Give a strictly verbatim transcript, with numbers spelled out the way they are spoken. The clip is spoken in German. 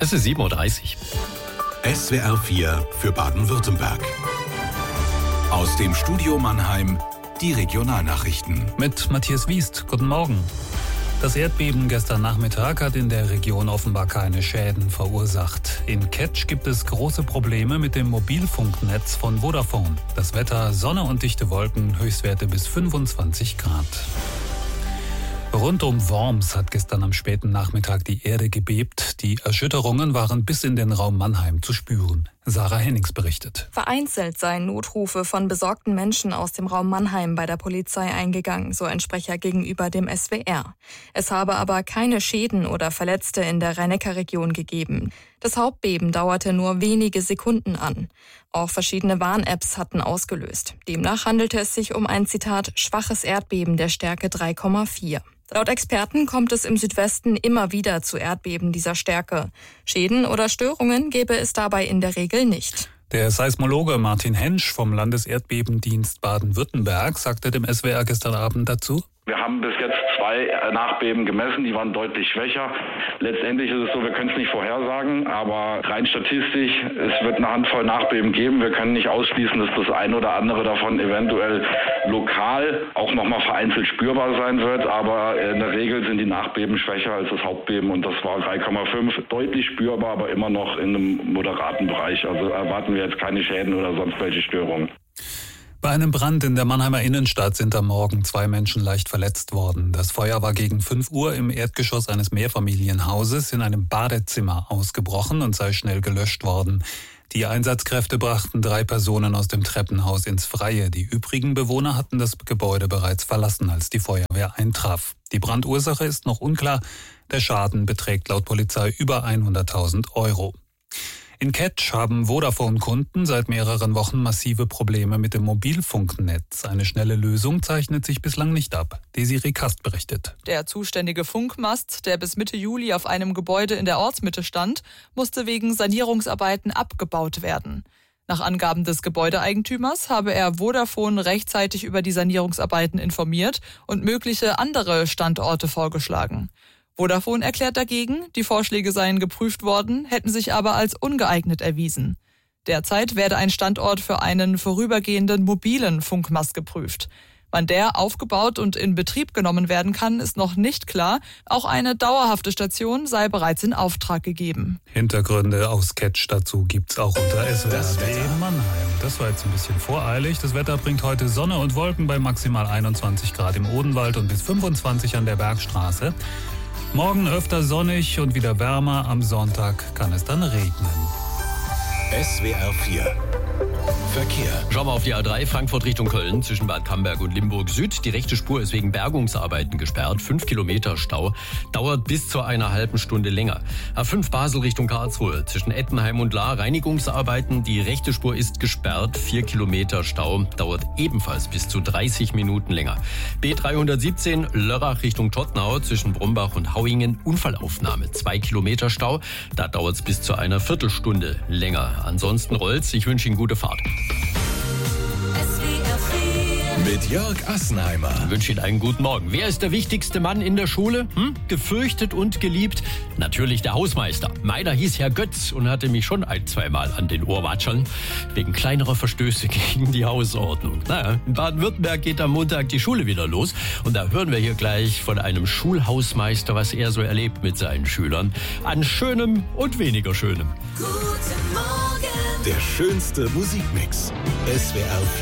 Es ist sieben Uhr dreißig. S W R vier für Baden-Württemberg. Aus dem Studio Mannheim die Regionalnachrichten. Mit Matthias Wiest. Guten Morgen. Das Erdbeben gestern Nachmittag hat in der Region offenbar keine Schäden verursacht. In Ketsch gibt es große Probleme mit dem Mobilfunknetz von Vodafone. Das Wetter, Sonne und dichte Wolken, Höchstwerte bis fünfundzwanzig Grad. Rund um Worms hat gestern am späten Nachmittag die Erde gebebt. Die Erschütterungen waren bis in den Raum Mannheim zu spüren. Sarah Hennings berichtet. Vereinzelt seien Notrufe von besorgten Menschen aus dem Raum Mannheim bei der Polizei eingegangen, so ein Sprecher gegenüber dem S W R. Es habe aber keine Schäden oder Verletzte in der Rhein-Neckar-Region gegeben. Das Hauptbeben dauerte nur wenige Sekunden an. Auch verschiedene Warn-Apps hatten ausgelöst. Demnach handelte es sich um ein, Zitat, schwaches Erdbeben der Stärke drei Komma vier. Laut Experten kommt es im Südwesten immer wieder zu Erdbeben dieser Stärke. Schäden oder Störungen gäbe es dabei in der Regel nicht. Der Seismologe Martin Hensch vom Landeserdbebendienst Baden-Württemberg sagte dem S W R gestern Abend dazu: Wir haben bis jetzt zwei Nachbeben gemessen, die waren deutlich schwächer. Letztendlich ist es so, wir können es nicht vorhersagen, aber rein statistisch, es wird eine Handvoll Nachbeben geben. Wir können nicht ausschließen, dass das eine oder andere davon eventuell lokal auch nochmal vereinzelt spürbar sein wird, aber in der Regel sind die Nachbeben schwächer als das Hauptbeben und das war drei Komma fünf, deutlich spürbar, aber immer noch in einem moderaten Bereich. Also erwarten wir jetzt keine Schäden oder sonst welche Störungen. Bei einem Brand in der Mannheimer Innenstadt sind am Morgen zwei Menschen leicht verletzt worden. Das Feuer war gegen fünf Uhr im Erdgeschoss eines Mehrfamilienhauses in einem Badezimmer ausgebrochen und sei schnell gelöscht worden. Die Einsatzkräfte brachten drei Personen aus dem Treppenhaus ins Freie. Die übrigen Bewohner hatten das Gebäude bereits verlassen, als die Feuerwehr eintraf. Die Brandursache ist noch unklar. Der Schaden beträgt laut Polizei über hunderttausend Euro. In Ketsch haben Vodafone-Kunden seit mehreren Wochen massive Probleme mit dem Mobilfunknetz. Eine schnelle Lösung zeichnet sich bislang nicht ab. Desiree Kast berichtet. Der zuständige Funkmast, der bis Mitte Juli auf einem Gebäude in der Ortsmitte stand, musste wegen Sanierungsarbeiten abgebaut werden. Nach Angaben des Gebäudeeigentümers habe er Vodafone rechtzeitig über die Sanierungsarbeiten informiert und mögliche andere Standorte vorgeschlagen. Vodafone erklärt dagegen, die Vorschläge seien geprüft worden, hätten sich aber als ungeeignet erwiesen. Derzeit werde ein Standort für einen vorübergehenden mobilen Funkmast geprüft. Wann der aufgebaut und in Betrieb genommen werden kann, ist noch nicht klar. Auch eine dauerhafte Station sei bereits in Auftrag gegeben. Hintergründe aus Ketsch dazu gibt's auch unter S W R punkt de in Mannheim. Das war jetzt ein bisschen voreilig. Das Wetter bringt heute Sonne und Wolken bei maximal einundzwanzig Grad im Odenwald und bis fünfundzwanzig an der Bergstraße. Morgen öfter sonnig und wieder wärmer. Am Sonntag kann es dann regnen. S W R vier Verkehr. Schauen wir auf die A drei Frankfurt Richtung Köln zwischen Bad Camberg und Limburg Süd. Die rechte Spur ist wegen Bergungsarbeiten gesperrt. Fünf Kilometer Stau. Dauert bis zu einer halben Stunde länger. A fünf Basel Richtung Karlsruhe zwischen Ettenheim und Lahr. Reinigungsarbeiten. Die rechte Spur ist gesperrt. Vier Kilometer Stau. Dauert ebenfalls bis zu dreißig Minuten länger. B dreihundertsiebzehn Lörrach Richtung Todtnau zwischen Brombach und Hauingen. Unfallaufnahme. Zwei Kilometer Stau. Da dauert es bis zu einer Viertelstunde länger. Ansonsten rollt's. Ich wünsche Ihnen gute Fahrt. Mit Jörg Assenheimer. Ich wünsche Ihnen einen guten Morgen. Wer ist der wichtigste Mann in der Schule? Hm? Gefürchtet und geliebt? Natürlich der Hausmeister. Meiner hieß Herr Götz und hatte mich schon ein, zweimal an den Ohrwatscheln wegen kleinerer Verstöße gegen die Hausordnung. Naja, in Baden-Württemberg geht am Montag die Schule wieder los. Und da hören wir hier gleich von einem Schulhausmeister, was er so erlebt mit seinen Schülern. An Schönem und weniger Schönem. Guten Morgen. Der schönste Musikmix. S W R vier.